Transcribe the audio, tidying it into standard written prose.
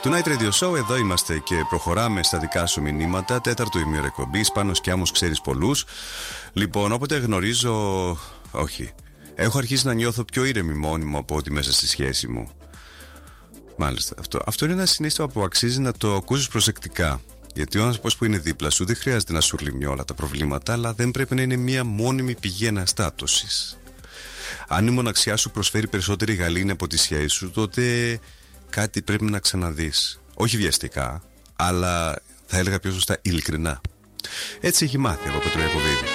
Του Night Radio Show, εδώ είμαστε και προχωράμε στα δικά σου μηνύματα. Τέταρτο ημίωρο εκπομπής, Πάνος και Άμμος, ξέρεις πολλούς. Λοιπόν, όποτε γνωρίζω. Όχι. Έχω αρχίσει να νιώθω πιο ήρεμη μόνη μου από ό,τι μέσα στη σχέση μου. Μάλιστα. Αυτό είναι ένα συναίσθημα που αξίζει να το ακούσεις προσεκτικά. Γιατί ο άνθρωπος που είναι δίπλα σου δεν χρειάζεται να σου λυμνεί όλα τα προβλήματα, αλλά δεν πρέπει να είναι μια μόνιμη πηγή αναστάτωσης. Αν η μοναξιά σου προσφέρει περισσότερη γαλήνη από τη σχέση σου, τότε κάτι πρέπει να ξαναδείς. Όχι βιαστικά, αλλά θα έλεγα πιο σωστά ειλικρινά. Έτσι έχει μάθει από Πετροιακοβίδη.